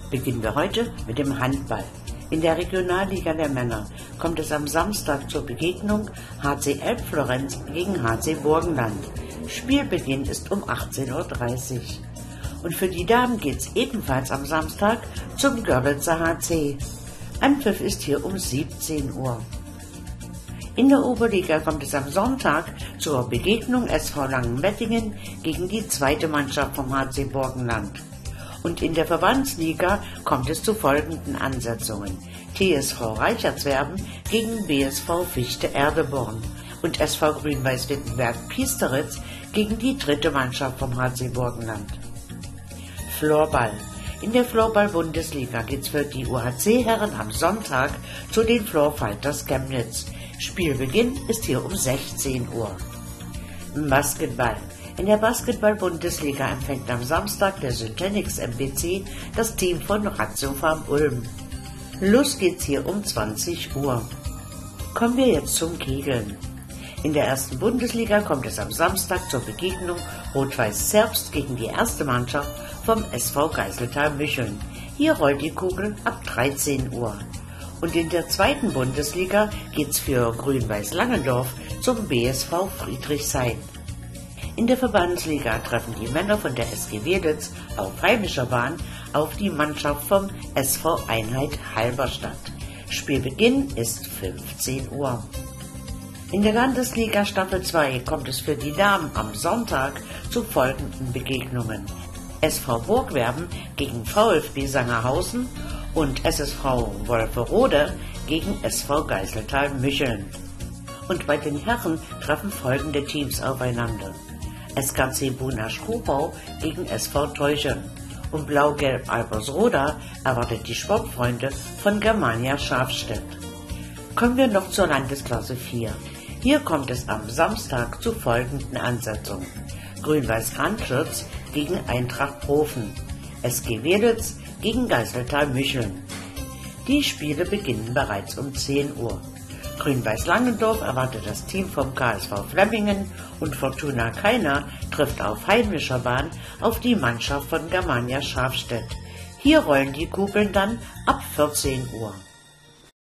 Beginnen wir heute mit dem Handball. In der Regionalliga der Männer kommt es am Samstag zur Begegnung HC Elbflorenz gegen HC Burgenland. Spielbeginn ist um 18:30 Uhr. Und für die Damen geht's ebenfalls am Samstag zum Görlitzer HC. Anpfiff ist hier um 17 Uhr. In der Oberliga kommt es am Sonntag zur Begegnung SV Langenwettingen gegen die zweite Mannschaft vom HC Burgenland. Und in der Verbandsliga kommt es zu folgenden Ansetzungen: TSV Reichertswerden gegen BSV Fichte Erdeborn und SV Grün-Weiß-Wittenberg-Piesteritz gegen die dritte Mannschaft vom HC Burgenland. Floorball. In der Floorball-Bundesliga geht's für die UHC-Herren am Sonntag zu den Floorfighters Chemnitz. Spielbeginn ist hier um 16 Uhr. Basketball. In der Basketball-Bundesliga empfängt am Samstag der Syntenix MBC das Team von Ratio Farm Ulm. Los geht's hier um 20 Uhr. Kommen wir jetzt zum Kegeln. In der ersten Bundesliga kommt es am Samstag zur Begegnung Rot-Weiß Zerbst gegen die erste Mannschaft vom SV Geiseltal Mücheln. Hier rollt die Kugel ab 13 Uhr. Und in der zweiten Bundesliga geht's für Grün-Weiß Langendorf zum BSV Friedrichshain. In der Verbandsliga treffen die Männer von der SG Weditz auf heimischer Bahn auf die Mannschaft vom SV Einheit Halberstadt. Spielbeginn ist 15 Uhr. In der Landesliga Staffel 2 kommt es für die Damen am Sonntag zu folgenden Begegnungen: SV Burgwerben gegen VfB Sangerhausen und SSV Wolferode gegen SV Geiseltal Mücheln. Und bei den Herren treffen folgende Teams aufeinander: SKC Bunasch-Kuhbau gegen SV Teuchen und Blau-Gelb Albersroda erwartet die Sportfreunde von Germania Schafstedt. Kommen wir noch zur Landesklasse 4. Hier kommt es am Samstag zu folgenden Ansetzungen: Grün-Weiß Grandschütz gegen Eintracht Profen, SG Weditz gegen Geiseltal Mücheln. Die Spiele beginnen bereits um 10 Uhr. Grün-Weiß Langendorf erwartet das Team vom KSV Flemmingen und Fortuna Kaina trifft auf heimischer Bahn auf die Mannschaft von Germania Schafstedt. Hier rollen die Kugeln dann ab 14 Uhr.